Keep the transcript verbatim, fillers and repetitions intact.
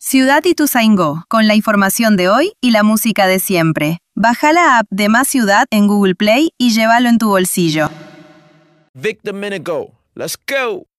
Ciudad Ituzaingó, con la información de hoy y la música de siempre. Baja la app de Más Ciudad en Google Play y llévalo en tu bolsillo. Victor Minigo, let's go.